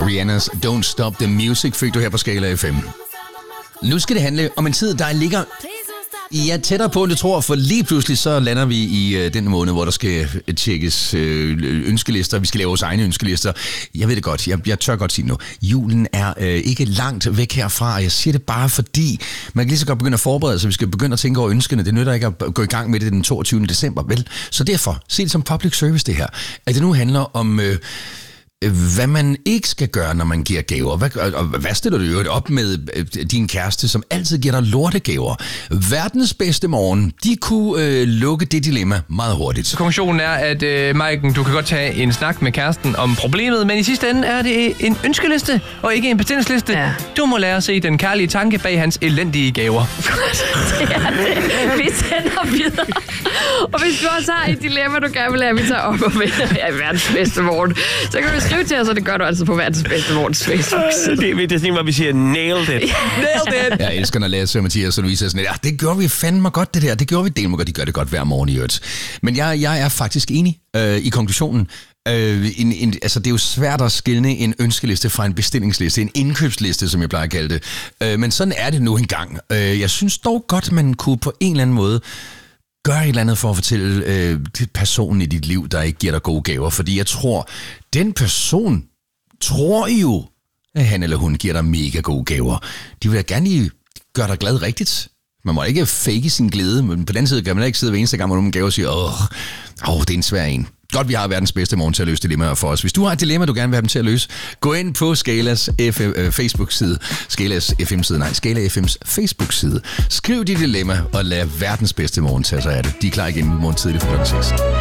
Rihannas Don't Stop the Music fik du her på Skala FM. Nu skal det handle om en tid, der ligger tættere på, end du tror, for lige pludselig så lander vi i den måned, hvor der skal tjekkes ønskelister. Vi skal lave vores egne ønskelister. Jeg ved det godt, jeg tør godt sige nu. Julen er ikke langt væk herfra, og jeg siger det bare fordi, man kan lige så godt begynde at forberede sig. Vi skal begynde at tænke over ønskene. Det nytter ikke at gå i gang med det den 22. december, vel? Så derfor, se det som public service det her. At det nu handler om hvad man ikke skal gøre, når man giver gaver. Hvad stiller du jo op med din kæreste, som altid giver dig lortegaver? Verdens bedste morgen, de kunne lukke det dilemma meget hurtigt. Konklusionen er, at Maiken, du kan godt tage en snak med kæresten om problemet, men i sidste ende er det en ønskeliste, og ikke en betingelsesliste. Ja. Du må lære at se den kærlige tanke bag hans elendige gaver. Det er det. Vi sender videre. Og hvis du også har et dilemma, du gerne vil have, at vi tager op og vinder verdens bedste morgen, så kan du skrive til os, og det gør du altså på verdens bedste morgens Facebook-side. Det er sådan, hvor vi siger, nailed it. Nailed it! Jeg elsker, når Lasse og Mathias og Louise er sådan, det gjorde vi fandme godt det der. Det gjorde vi del med godt. De gør det godt hver morgen i øvrigt. Men jeg er faktisk enig i konklusionen. Altså det er jo svært at skelne en ønskeliste fra en bestillingsliste, en indkøbsliste, som jeg plejer at kalde det. Men sådan er det nu engang. Jeg synes dog godt, man kunne på en eller anden måde gøre et eller andet for at fortælle til personen i dit liv, der ikke giver dig gode gaver. Fordi jeg tror, den person tror jo, at han eller hun giver dig mega gode gaver. De vil gerne gøre dig glad rigtigt. Man må ikke fake sin glæde, men på den side kan man ikke sidde hver eneste gang, hvor nogen gaver og sige, det er en svær en. Godt, vi har verdens bedste morgen til at løse dilemmaer for os. Hvis du har et dilemma, du gerne vil have dem til at løse, gå ind på Skalas Facebook-side. Skalas FM-side, nej, Skala FM's Facebook-side. Skriv dit dilemma og lad verdens bedste morgen tage sig af det. De er klar igen i morgen tidlig fra 6.